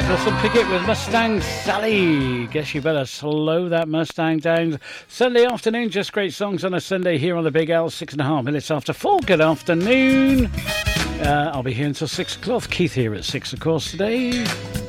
Russell Pickett with Mustang Sally. Guess you better slow that Mustang down. Sunday afternoon, just great songs on a Sunday here on the Big L, 6.5 minutes after 4. Good afternoon. I'll be here until 6 o'clock. Keith here at 6, of course, today.